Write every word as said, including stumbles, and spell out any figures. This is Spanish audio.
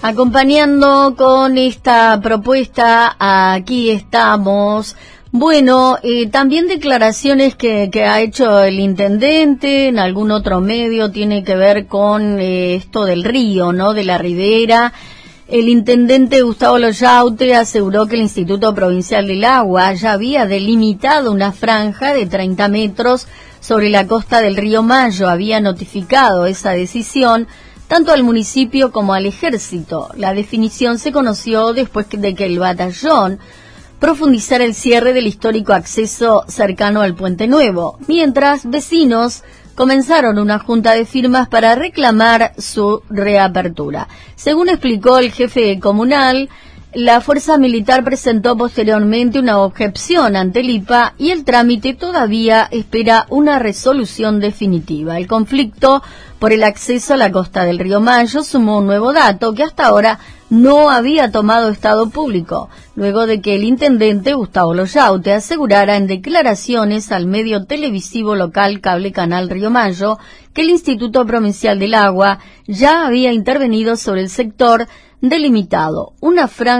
Acompañando con esta propuesta, aquí estamos. Bueno, eh, también declaraciones que, que ha hecho el intendente en algún otro medio tiene que ver con eh, esto del río, ¿no? De la ribera. El intendente Gustavo Loyaute aseguró que el Instituto Provincial del Agua ya había delimitado una franja de treinta metros sobre la costa del río Mayo. Había notificado esa decisión tanto al municipio como al ejército. La definición se conoció después de que el batallón profundizara el cierre del histórico acceso cercano al Puente Nuevo, mientras vecinos comenzaron una junta de firmas para reclamar su reapertura. Según explicó el jefe comunal, la fuerza militar presentó posteriormente una objeción ante el I P A y el trámite todavía espera una resolución definitiva. El conflicto por el acceso a la costa del río Mayo sumó un nuevo dato que hasta ahora no había tomado estado público, luego de que el intendente Gustavo Loyaute asegurara en declaraciones al medio televisivo local Cable Canal Río Mayo que el Instituto Provincial del Agua ya había intervenido sobre el sector delimitado, una franja